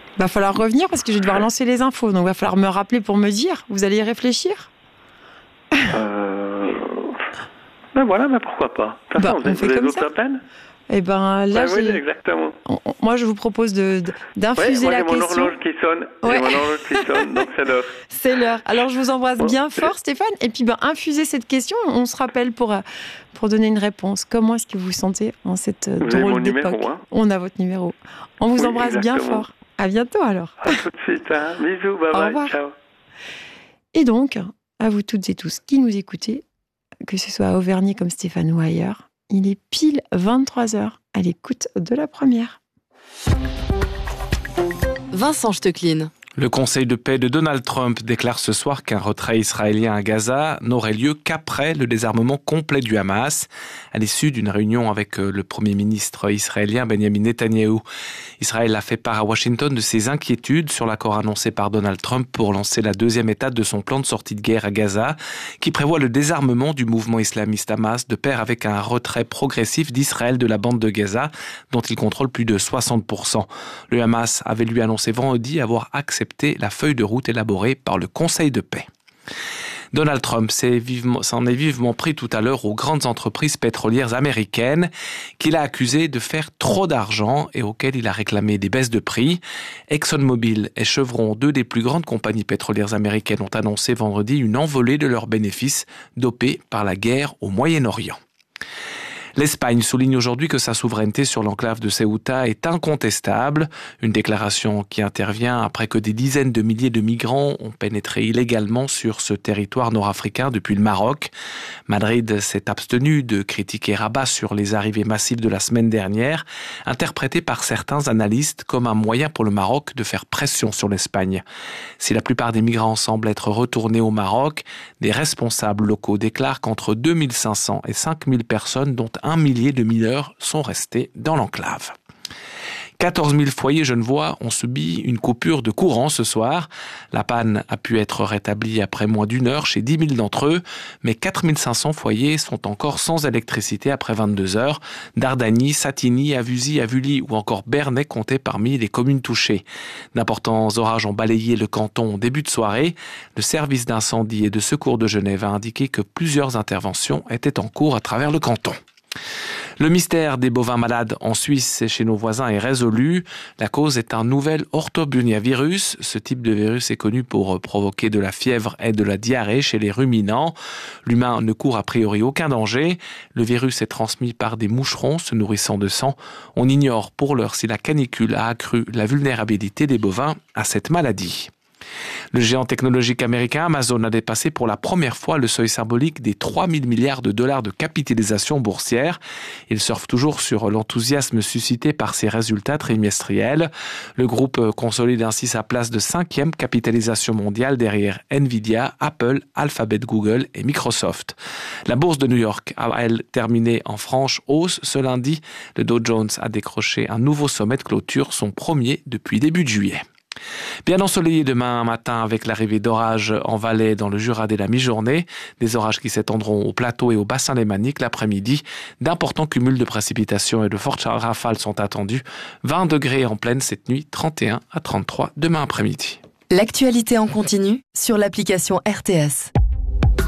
Va falloir revenir parce que je vais devoir lancer les infos. Donc, va falloir me rappeler pour me dire. Vous allez y réfléchir? Ben voilà, mais pourquoi pas. De toute façon, on fait vous avez comme d'autres ça. appels? Eh ben là, Oui, exactement. moi, je vous propose d'infuser moi, la j'ai mon question. horloge qui sonne. Ouais. J'ai mon horloge qui sonne, donc c'est l'heure. C'est l'heure. Alors, je vous embrasse bien fort, Stéphane. Et puis, infusez cette question. On se rappelle pour donner une réponse. Comment est-ce que vous vous sentez en cette drôle d'époque? Numéro, hein. On a votre numéro. On vous embrasse bien fort. À bientôt, alors. À tout de suite. Hein. Bisous, bye Au revoir. ciao. Et donc, à vous toutes et tous qui nous écoutez, que ce soit à Auvergne comme Stéphane ou ailleurs, il est pile 23h à l'écoute de la première. Vincent Stecklin. Le Conseil de paix de Donald Trump déclare ce soir qu'un retrait israélien à Gaza n'aurait lieu qu'après le désarmement complet du Hamas, à l'issue d'une réunion avec le Premier ministre israélien Benjamin Netanyahou. Israël a fait part à Washington de ses inquiétudes sur l'accord annoncé par Donald Trump pour lancer la deuxième étape de son plan de sortie de guerre à Gaza, qui prévoit le désarmement du mouvement islamiste Hamas de pair avec un retrait progressif d'Israël de la bande de Gaza, dont il contrôle plus de 60%. Le Hamas avait lui annoncé vendredi avoir accepté la feuille de route élaborée par le Conseil de paix. Donald Trump s'en est vivement pris tout à l'heure aux grandes entreprises pétrolières américaines qu'il a accusées de faire trop d'argent et auxquelles il a réclamé des baisses de prix. ExxonMobil et Chevron, deux des plus grandes compagnies pétrolières américaines, ont annoncé vendredi une envolée de leurs bénéfices dopés par la guerre au Moyen-Orient. L'Espagne souligne aujourd'hui que sa souveraineté sur l'enclave de Ceuta est incontestable. Une déclaration qui intervient après que des dizaines de milliers de migrants ont pénétré illégalement sur ce territoire nord-africain depuis le Maroc. Madrid s'est abstenu de critiquer Rabat sur les arrivées massives de la semaine dernière, interprétées par certains analystes comme un moyen pour le Maroc de faire pression sur l'Espagne. Si la plupart des migrants semblent être retournés au Maroc, des responsables locaux déclarent qu'entre 2500 et 5000 personnes, dont 1 millier de mineurs, sont restés dans l'enclave. 14 000 foyers genevois ont subi une coupure de courant ce soir. La panne a pu être rétablie après moins d'une heure chez 10 000 d'entre eux, mais 4 500 foyers sont encore sans électricité après 22 heures. Dardagny, Satigny, Avusy, Avully ou encore Bernay comptaient parmi les communes touchées. D'importants orages ont balayé le canton en début de soirée. Le service d'incendie et de secours de Genève a indiqué que plusieurs interventions étaient en cours à travers le canton. Le mystère des bovins malades en Suisse et chez nos voisins est résolu. La cause est un nouvel orthobuniavirus. Ce type de virus est connu pour provoquer de la fièvre et de la diarrhée chez les ruminants. L'humain ne court a priori aucun danger. Le virus est transmis par des moucherons se nourrissant de sang. On ignore pour l'heure si la canicule a accru la vulnérabilité des bovins à cette maladie. Le géant technologique américain Amazon a dépassé pour la première fois le seuil symbolique des 3 000 milliards de dollars de capitalisation boursière. Il surfe toujours sur l'enthousiasme suscité par ses résultats trimestriels. Le groupe consolide ainsi sa place de 5e capitalisation mondiale derrière Nvidia, Apple, Alphabet, Google et Microsoft. La bourse de New York a, elle, terminé en franche hausse ce lundi. Le Dow Jones a décroché un nouveau sommet de clôture, son premier depuis début de juillet. Bien ensoleillé demain matin avec l'arrivée d'orages en Valais dans le Jura dès la mi-journée. Des orages qui s'étendront au plateau et au bassin lémanique l'après-midi. D'importants cumuls de précipitations et de fortes rafales sont attendus. 20 degrés en pleine cette nuit, 31 à 33 demain après-midi. L'actualité en continu sur l'application RTS.